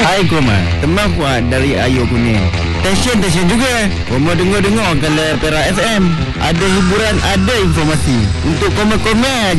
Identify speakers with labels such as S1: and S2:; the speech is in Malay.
S1: Hai Koma, teman Fuad dari Ayu Kuning. Stesen juga. Koma dengar kalau Perak FM. Ada hiburan, ada informasi. Untuk komen-komen